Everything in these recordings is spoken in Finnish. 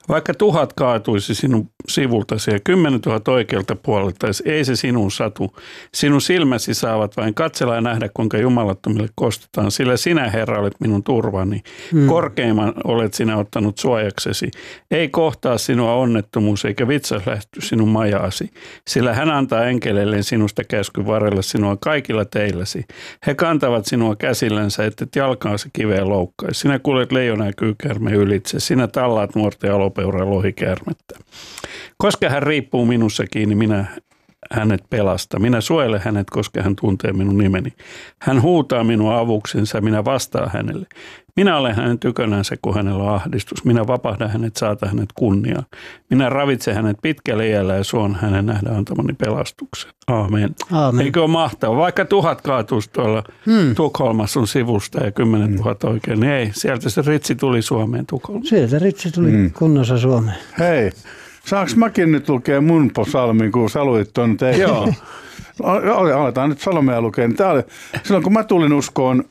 Vaikka 1000 kaatuisi sinun sivultasi ja 10 000 oikealta puolelta, ei se sinun satu. Sinun silmäsi saavat vain katsella ja nähdä, kuinka jumalattomille kostetaan, sillä sinä, Herra, olet minun turvani. Korkeimman olet sinä ottanut suojaksesi. Ei kohtaa sinua onnettomuus eikä vitsas lähty sinun majaasi, sillä hän antaa enkeleilleen sinusta käsky varrella sinua kaikilla teilläsi. He kantavat sinua käsillänsä, että jalkaasi kiveen loukkaisi. Sinä kuljet leijona ja kyykäärmeen ylitse. Sinä tallaat nuorta ja alopeuraa lohikäärmettä. Koska hän riippuu minussa kiinni, minä hänet pelastan. Minä suojelen hänet, koska hän tuntee minun nimeni. Hän huutaa minua avuksensa, minä vastaan hänelle. Minä olen hänen tykönänsä, kun hänellä on ahdistus. Minä vapahdan hänet, saatan hänet kunniaan. Minä ravitsen hänet pitkälle iällä ja suon hänen nähdä antamani pelastuksen. Aamen. Aamen. Eikö ole mahtavaa? Vaikka 1000 kaatuisi tuolla Tukholmassa sun sivusta ja 10 000 oikein, niin ei. Sieltä se ritsi tuli Suomeen Tukholmaan. Sieltä ritsi tuli kunnossa Suomeen. Hei, saanko mäkin nyt lukea mun psalmin, kun sä luit tuon teille? Joo. Aletaan nyt psalmia lukea. Tämä oli, silloin kun mä tulin uskoon,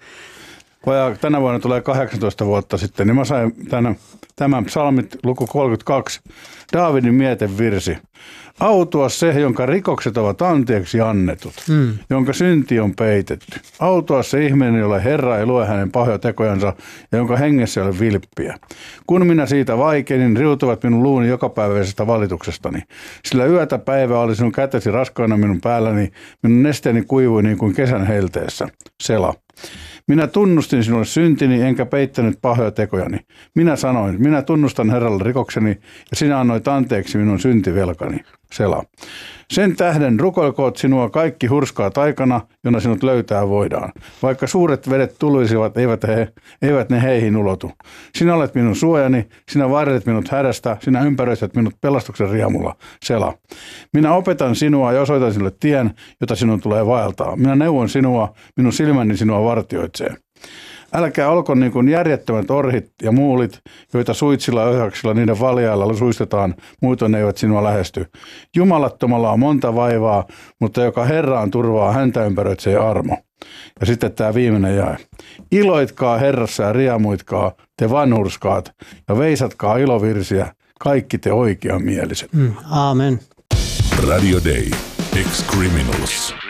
tänä vuonna tulee 18 vuotta sitten, niin mä sain tämän psalmit luku 32, Daavidin mietevirsi. Autua se, jonka rikokset ovat anteeksi annetut, jonka synti on peitetty. Autua se ihminen, jolle Herra ei lue hänen pahoja tekojansa ja jonka hengessä ei ole vilppiä. Kun minä siitä vaikenin, riutuvat minun luuni jokapäiväisestä valituksestani. Sillä yötä päivää oli sinun kätesi raskaana minun päälläni, minun nesteeni kuivui niin kuin kesän helteessä. Sela. Minä tunnustin sinulle syntini, enkä peittänyt pahoja tekojani. Minä sanoin, minä tunnustan Herralle rikokseni, ja sinä annoit anteeksi minun syntivelkani. Sela. Sen tähden rukoilkoot sinua kaikki hurskaat aikana, jona sinut löytää voidaan. Vaikka suuret vedet tulisivat, eivät ne heihin ulotu. Sinä olet minun suojani, sinä varjelet minut hädästä, sinä ympäröität minut pelastuksen riemulla. Sela. Minä opetan sinua ja osoitan sinulle tien, jota sinun tulee vaeltaa. Minä neuvon sinua, minun silmäni sinua vartioitsee. Älkää olko niin kuin järjettömät orhit ja muulit, joita suitsilla ja ohjaksilla niiden valjailla suistetaan, muuten ne eivät sinua lähesty. Jumalattomalla on monta vaivaa, mutta joka Herraan turvaa, häntä ympäröitsee armo. Ja sitten tämä viimeinen jae. Iloitkaa Herrassa ja riemuitkaa, te vanhurskaat, ja veisatkaa ilovirsiä, kaikki te oikeamieliset. Aamen. Radio Day. Ex-Criminals.